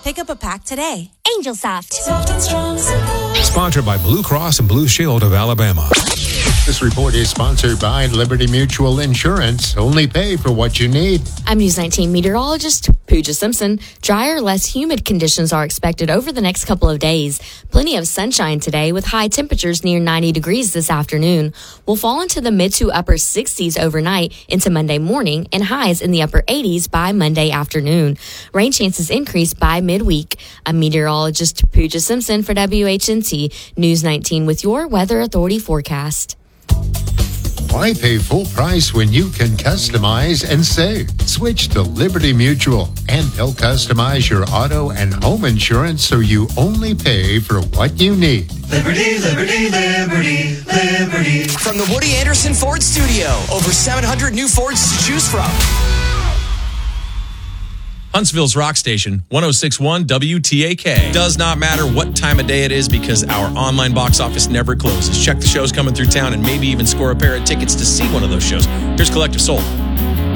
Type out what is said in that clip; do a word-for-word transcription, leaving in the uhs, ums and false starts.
Pick up a pack today. Angel Soft. Soft and strong, simple. Sponsored by Blue Cross and Blue Shield of Alabama. This report is sponsored by Liberty Mutual Insurance. Only pay for what you need. I'm News nineteen meteorologist Pooja Simpson. Drier, less humid conditions are expected over the next couple of days. Plenty of sunshine today with high temperatures near ninety degrees this afternoon. We'll fall into the mid to upper sixties overnight into Monday morning and highs in the upper eighties by Monday afternoon. Rain chances increase by midweek. I'm meteorologist Pooja Simpson for W H N T News nineteen with your Weather Authority forecast. Why pay full price when you can customize and save? Switch to Liberty Mutual, and they'll customize your auto and home insurance so you only pay for what you need. Liberty, Liberty, Liberty, Liberty. From the Woody Anderson Ford Studio, over seven hundred new Fords to choose from. Huntsville's Rock Station, one oh six point one W T A K. Does not matter what time of day it is because our online box office never closes. Check the shows coming through town and maybe even score a pair of tickets to see one of those shows. Here's Collective Soul.